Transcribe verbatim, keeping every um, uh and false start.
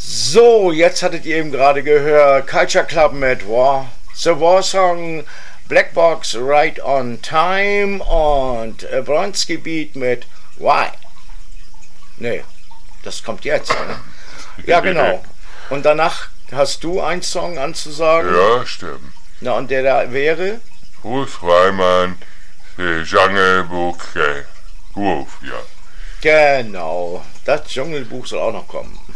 So, jetzt hattet ihr eben gerade gehört, Culture Club mit War, The War Song, Black Box Right on Time und äh, Bronzegebiet mit Why. Nee, das kommt jetzt, ne? Ja, genau. Und danach hast du einen Song anzusagen? Ja, stimmt. Na, und der da wäre? Ruth Reimann, der Dschungelbuch, äh, Wolf, ja. Genau, das Dschungelbuch soll auch noch kommen.